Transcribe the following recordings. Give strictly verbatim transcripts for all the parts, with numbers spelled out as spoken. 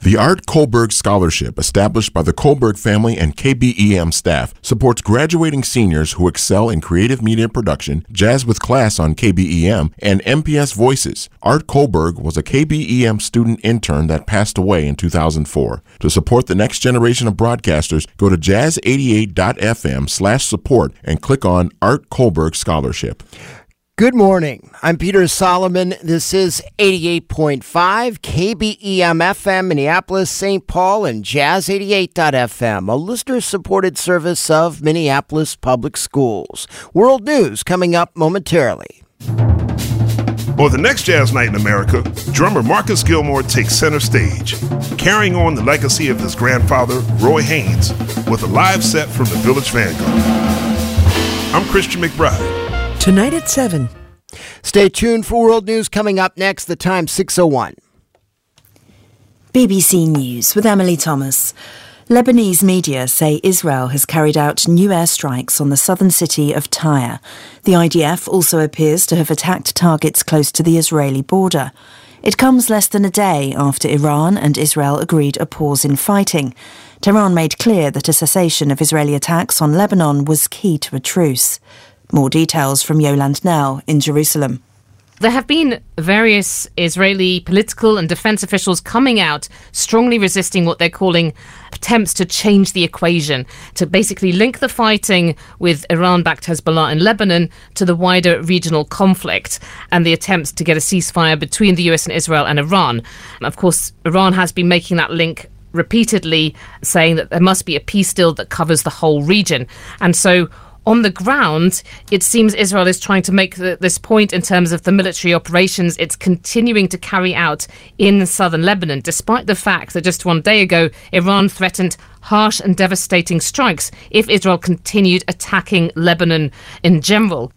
The Art Kohlberg Scholarship, established by the Kohlberg family and K B E M staff, supports graduating seniors who excel in creative media production, Jazz with Class on K B E M, and M P S Voices. Art Kohlberg was a K B E M student intern that passed away in two thousand four. To support the next generation of broadcasters, go to jazz eighty-eight dot f m slash support and click on Art Kohlberg Scholarship. Good morning. I'm Peter Solomon. This is eighty-eight point five K B E M F M, Minneapolis, Saint Paul, and Jazz eighty-eight dot f m, a listener-supported service of Minneapolis Public Schools. World news coming up momentarily. For the next Jazz Night in America, drummer Marcus Gilmore takes center stage, carrying on the legacy of his grandfather, Roy Haynes, with a live set from the Village Vanguard. I'm Christian McBride. Tonight at seven. Stay tuned for world news coming up next. The time six oh one. B B C News with Emily Thomas. Lebanese media say Israel has carried out new airstrikes on the southern city of Tyre. The I D F also appears to have attacked targets close to the Israeli border. It comes less than a day after Iran and Israel agreed a pause in fighting. Tehran made clear that a cessation of Israeli attacks on Lebanon was key to a truce. More details from Yoland Now in Jerusalem. There have been various Israeli political and defense officials coming out strongly resisting what they're calling attempts to change the equation, to basically link the fighting with Iran-backed Hezbollah in Lebanon to the wider regional conflict and the attempts to get a ceasefire between the U S and Israel and Iran. Of course, Iran has been making that link repeatedly, saying that there must be a peace deal that covers the whole region. And so on the ground, it seems Israel is trying to make the, this point in terms of the military operations it's continuing to carry out in southern Lebanon, despite the fact that just one day ago, Iran threatened harsh and devastating strikes if Israel continued attacking Lebanon in general.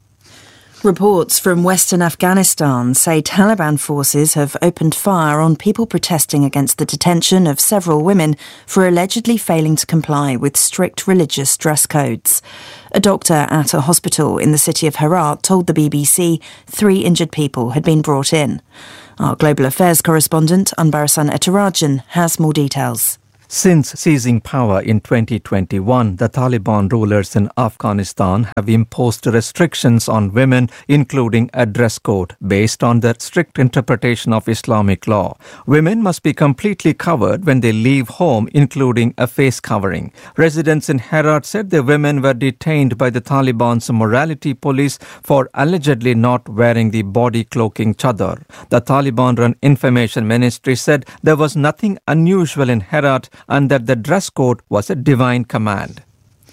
Reports from western Afghanistan say Taliban forces have opened fire on people protesting against the detention of several women for allegedly failing to comply with strict religious dress codes. A doctor at a hospital in the city of Herat told the B B C three injured people had been brought in. Our global affairs correspondent, Anbarasan Etarajan, has more details. Since seizing power in twenty twenty-one, the Taliban rulers in Afghanistan have imposed restrictions on women, including a dress code based on their strict interpretation of Islamic law. Women must be completely covered when they leave home, including a face covering. Residents in Herat said the women were detained by the Taliban's morality police for allegedly not wearing the body cloaking chadar. The Taliban-run information ministry said there was nothing unusual in Herat and that the dress code was a divine command.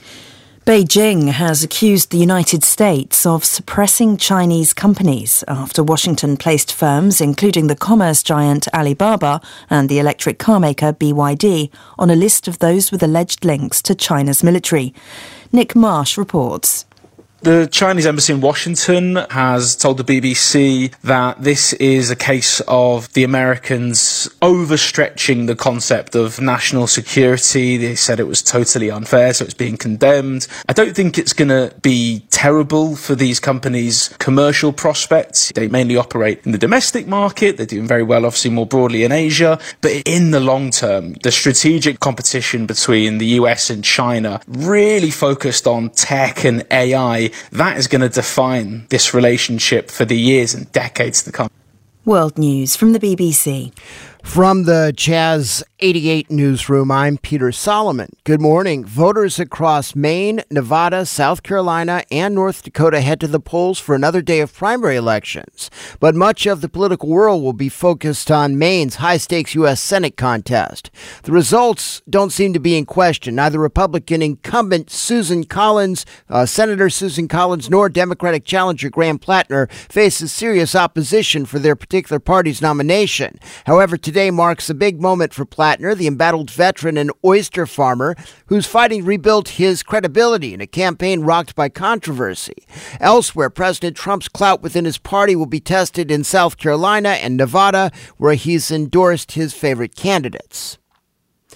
Beijing has accused the United States of suppressing Chinese companies after Washington placed firms, including the commerce giant Alibaba and the electric car maker B Y D, on a list of those with alleged links to China's military. Nick Marsh reports. The Chinese embassy in Washington has told the B B C that this is a case of the Americans overstretching the concept of national security. They said it was totally unfair, so it's being condemned. I don't think it's going to be terrible for these companies' commercial prospects. They mainly operate in the domestic market. They're doing very well, obviously, more broadly in Asia. But in the long term, the strategic competition between the U S and China, really focused on tech and A I, that is going to define this relationship for the years and decades to come. World News from the B B C. From the Jazz eighty-eight newsroom, I'm Peter Solomon. Good morning. Voters across Maine, Nevada, South Carolina, and North Dakota head to the polls for another day of primary elections. But much of the political world will be focused on Maine's high-stakes U S Senate contest. The results don't seem to be in question. Neither Republican incumbent Susan Collins, uh, Senator Susan Collins, nor Democratic challenger Graham Plattner faces serious opposition for their particular party's nomination. However, today marks a big moment for Plattner, the embattled veteran and oyster farmer who's fighting to rebuild his credibility in a campaign rocked by controversy. Elsewhere, President Trump's clout within his party will be tested in South Carolina and Nevada, where he's endorsed his favorite candidates.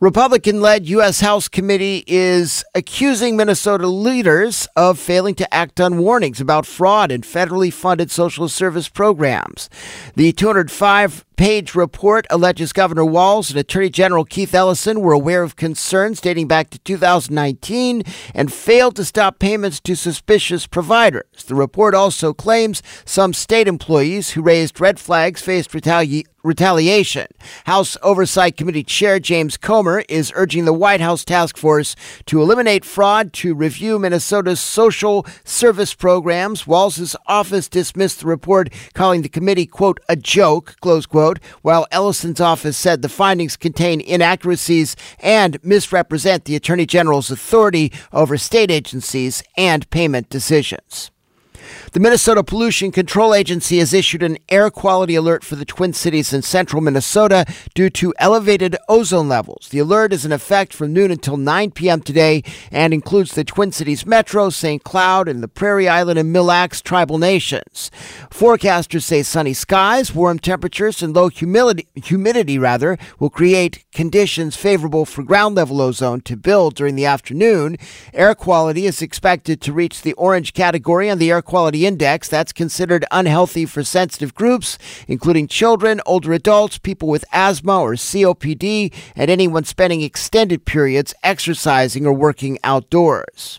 Republican-led U S. House Committee is accusing Minnesota leaders of failing to act on warnings about fraud in federally funded social service programs. The two hundred five page report alleges Governor Walz and Attorney General Keith Ellison were aware of concerns dating back to two thousand nineteen and failed to stop payments to suspicious providers. The report also claims some state employees who raised red flags faced retali- retaliation. House Oversight Committee Chair James Comer is urging the White House task force to eliminate fraud, to review Minnesota's social service programs. Walz's office dismissed the report, calling the committee, quote, a joke, close quote, while Ellison's office said the findings contain inaccuracies and misrepresent the Attorney General's authority over state agencies and payment decisions. The Minnesota Pollution Control Agency has issued an air quality alert for the Twin Cities and central Minnesota due to elevated ozone levels. The alert is in effect from noon until nine p.m. today and includes the Twin Cities Metro, Saint Cloud, and the Prairie Island and Mille Lacs tribal nations. Forecasters say sunny skies, warm temperatures, and low humidity, humidity rather, will create conditions favorable for ground level ozone to build during the afternoon. Air quality is expected to reach the orange category on the air quality index. That's considered unhealthy for sensitive groups, including children, older adults, people with asthma or C O P D, and anyone spending extended periods exercising or working outdoors.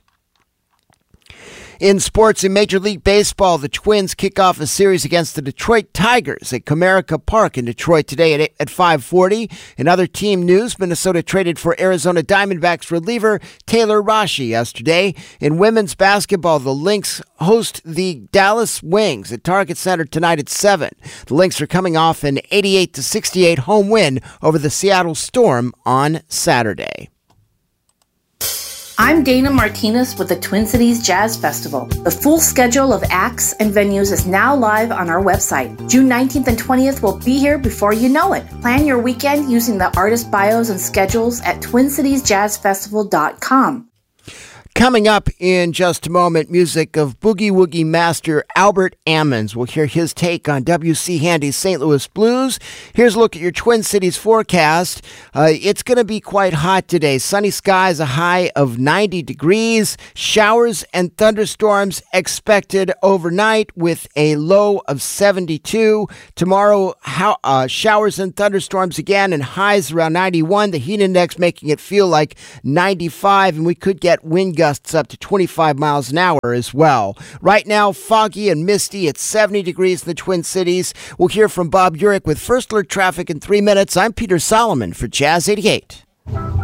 In sports, in Major League Baseball, the Twins kick off a series against the Detroit Tigers at Comerica Park in Detroit today at five forty. In other team news, Minnesota traded for Arizona Diamondbacks reliever Taylor Rashi yesterday. In women's basketball, the Lynx host the Dallas Wings at Target Center tonight at seven. The Lynx are coming off an eighty-eight to sixty-eight home win over the Seattle Storm on Saturday. I'm Dana Martinez with the Twin Cities Jazz Festival. The full schedule of acts and venues is now live on our website. June nineteenth and twentieth will be here before you know it. Plan your weekend using the artist bios and schedules at twin cities jazz festival dot com. Coming up in just a moment, music of boogie woogie master Albert Ammons. We'll hear his take on W C Handy's Saint Louis Blues. Here's a look at your Twin Cities forecast. Uh, it's going to be quite hot today. Sunny skies, a high of ninety degrees. Showers and thunderstorms expected overnight with a low of seventy-two. Tomorrow, how, uh, showers and thunderstorms again and highs around ninety-one. The heat index making it feel like ninety-five, and we could get wind gusts gusts up to twenty-five miles an hour as well. Right now, foggy and misty at seventy degrees in the Twin Cities. We'll hear from Bob Urich with First Alert Traffic in three minutes. I'm Peter Solomon for Jazz eighty-eight.